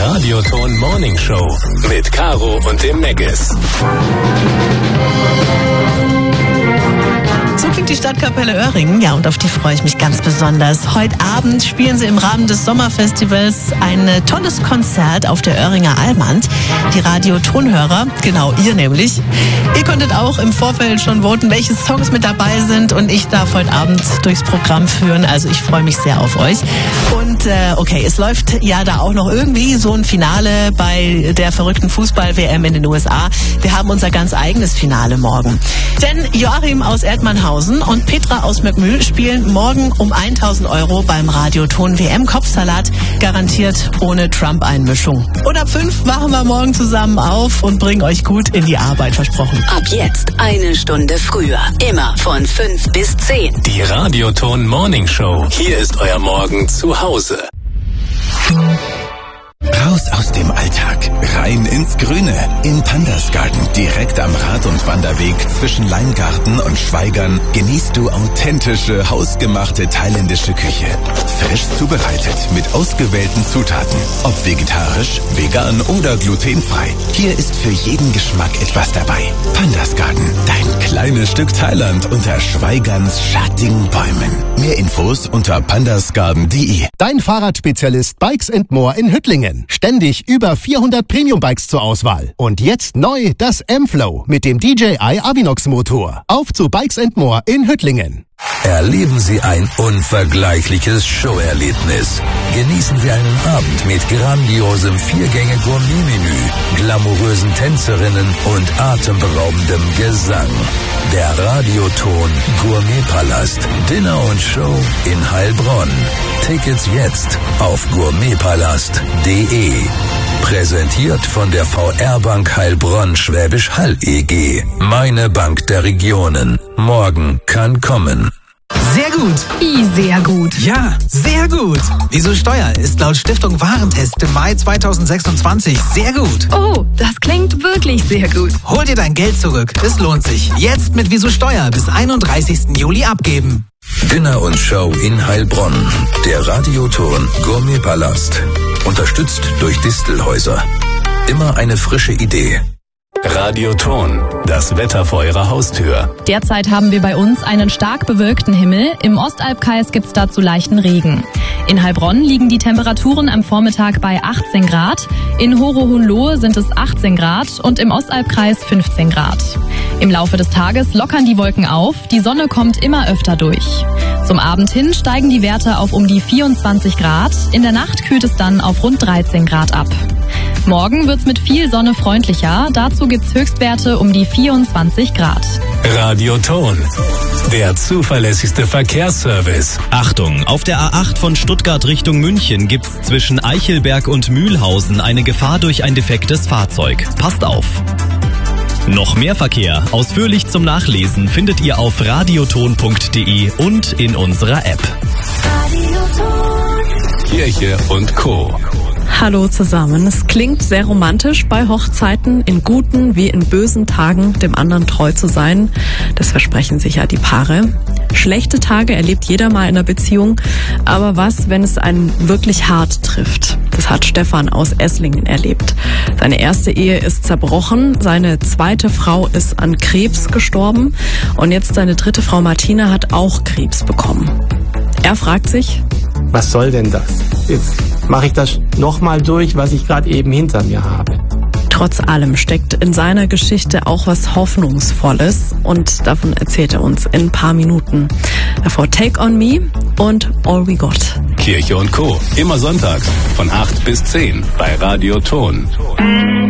Radioton Morning Show mit Caro und dem Meggis. So klingt die Stadtkapelle Öhringen, ja, und auf die freue ich mich ganz besonders. Heute Abend spielen sie im Rahmen des Sommerfestivals ein tolles Konzert auf der Öhringer Allmand. Die Radiotonhörer, genau, ihr nämlich. Ihr konntet auch im Vorfeld schon voten, welche Songs mit dabei sind, und ich darf heute Abend durchs Programm führen, also ich freue mich sehr auf euch. Und okay, es läuft ja da auch noch irgendwie so ein Finale bei der verrückten Fußball-WM in den USA. Wir haben unser ganz eigenes Finale morgen. Denn Joachim aus Erdmannhausen und Petra aus Möckmühl spielen morgen um 1.000 € beim Radioton WM-Kopfsalat, garantiert ohne Trump-Einmischung. Und ab 5 wachen wir morgen zusammen auf und bringen euch gut in die Arbeit, versprochen. Ab jetzt eine Stunde früher, immer von 5 bis 10. Die Radioton Morning Show. Hier ist euer Morgen zu Hause. Raus aus dem Alltag, rein ins Grüne. In Pandas Garten, direkt am Rad- und Wanderweg zwischen Leingarten und Schweigern, genießt du authentische, hausgemachte thailändische Küche. Frisch zubereitet, mit ausgewählten Zutaten. Ob vegetarisch, vegan oder glutenfrei. Hier ist für jeden Geschmack etwas dabei. Pandas Garten, dein kleines Stück Thailand unter Schweigerns schattigen Bäumen. Mehr Infos unter pandasgarden.de. Dein Fahrradspezialist Bikes & More in Hüttlingen. Ständig über 400 Premium-Bikes zur Auswahl. Und jetzt neu das M-Flow mit dem DJI Avinox-Motor. Auf zu Bikes & More in Hüttlingen. Erleben Sie ein unvergleichliches Showerlebnis. Genießen Sie einen Abend mit grandiosem 4-Gänge-Gourmet-Menü, glamourösen Tänzerinnen und atemberaubendem Gesang. Der Radioton Gourmetpalast. Dinner und Show in Heilbronn. Tickets jetzt auf gourmetpalast.de. Präsentiert von der VR-Bank Heilbronn Schwäbisch Hall e.G. Meine Bank der Regionen. Morgen kann kommen. Sehr gut. Sehr gut. Ja, sehr gut. Wieso Steuer ist laut Stiftung Warentest im Mai 2026 sehr gut. Oh, das klingt wirklich sehr gut. Hol dir dein Geld zurück. Es lohnt sich. Jetzt mit Wieso Steuer bis 31. Juli abgeben. Dinner und Show in Heilbronn. Der Radioton Gourmetpalast. Unterstützt durch Distelhäuser. Immer eine frische Idee. Radioton, das Wetter vor eurer Haustür. Derzeit haben wir bei uns einen stark bewölkten Himmel. Im Ostalbkreis gibt's dazu leichten Regen. In Heilbronn liegen die Temperaturen am Vormittag bei 18 Grad. In Horo-Hohenlohe sind es 18 Grad und im Ostalbkreis 15 Grad. Im Laufe des Tages lockern die Wolken auf. Die Sonne kommt immer öfter durch. Zum Abend hin steigen die Werte auf um die 24 Grad. In der Nacht kühlt es dann auf rund 13 Grad ab. Morgen wird's mit viel Sonne freundlicher. Dazu gibt's Höchstwerte um die 24 Grad. Radioton, der zuverlässigste Verkehrsservice. Achtung, auf der A8 von Stuttgart Richtung München gibt's zwischen Eichelberg und Mühlhausen eine Gefahr durch ein defektes Fahrzeug. Passt auf. Noch mehr Verkehr, ausführlich zum Nachlesen, findet ihr auf radioton.de und in unserer App. Kirche und Co. Hallo zusammen. Es klingt sehr romantisch, bei Hochzeiten in guten wie in bösen Tagen dem anderen treu zu sein. Das versprechen sich ja die Paare. Schlechte Tage erlebt jeder mal in einer Beziehung. Aber was, wenn es einen wirklich hart trifft? Das hat Stefan aus Esslingen erlebt. Seine erste Ehe ist zerbrochen. Seine zweite Frau ist an Krebs gestorben. Und jetzt seine dritte Frau Martina hat auch Krebs bekommen. Er fragt sich, was soll denn das? Jetzt mache ich das nochmal durch, was ich gerade eben hinter mir habe. Trotz allem steckt in seiner Geschichte auch was Hoffnungsvolles und davon erzählt er uns in ein paar Minuten. Davor Take on Me und All We Got. Kirche und Co. Immer sonntags von 8 bis 10 bei Radioton.